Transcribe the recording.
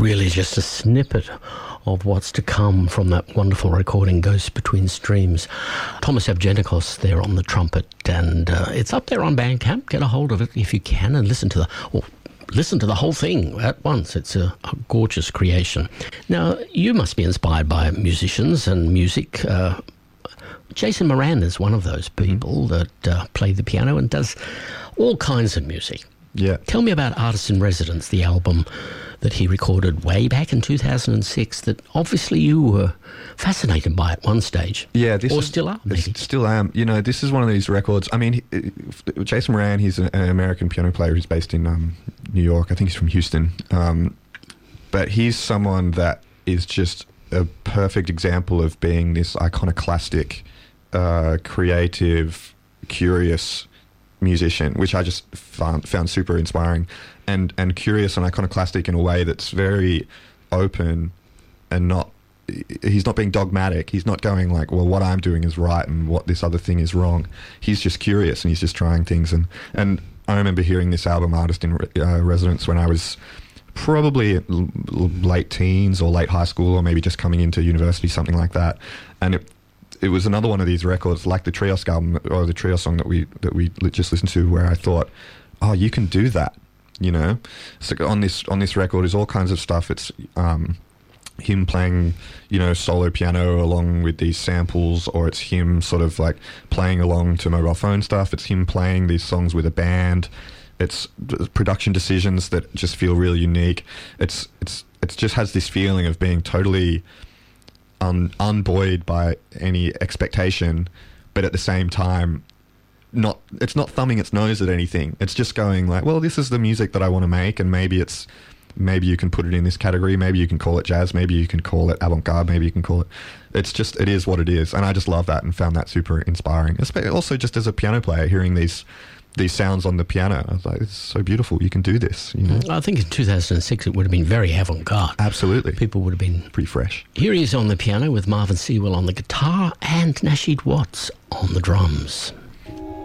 really just a snippet of what's to come from that wonderful recording, Ghosts Between Streams. Thomas Evgenikos there on the trumpet, and it's up there on Bandcamp. Get a hold of it if you can and listen to the whole thing at once. It's a gorgeous creation. Now, you must be inspired by musicians and music. Jason Moran is one of those people that play the piano and does all kinds of music. Yeah. Tell me about Artist in Residence, the album that he recorded way back in 2006 that obviously you were fascinated by at one stage. Yeah. Still are, maybe. Still am. You know, this is one of these records. I mean, Jason Moran, he's an American piano player who's based in New York. I think he's from Houston. But he's someone that is just a perfect example of being this iconoclastic, creative, curious musician, which I just found super inspiring, and curious and iconoclastic in a way that's very open and he's not being dogmatic. He's not going like, well, what I'm doing is right and what this other thing is wrong. He's just curious and he's just trying things. And I remember hearing this album, Artist in Residence, when I was probably late teens or late high school, or maybe just coming into university, something like that. And it was another one of these records, like the Trios album or the Trio song that we just listened to, where I thought, oh, you can do that, you know. So on this record is all kinds of stuff. It's him playing, you know, solo piano along with these samples, or it's him sort of like playing along to mobile phone stuff. It's him playing these songs with a band. It's production decisions that just feel really unique. It just has this feeling of being totally unbuoyed by any expectation, but at the same time, it's not thumbing its nose at anything. It's just going like, well, this is the music that I want to make, and maybe you can put it in this category. Maybe you can call it jazz. Maybe you can call it avant-garde. Maybe you can call it. It is what it is, and I just love that and found that super inspiring. Also, just as a piano player, hearing these sounds on the piano, I was like, it's so beautiful. You can do this, you know? I think in 2006 it would have been very avant-garde. Absolutely. People would have been pretty fresh. Here he is on the piano with Marvin Sewell on the guitar and Nasheed Watts on the drums.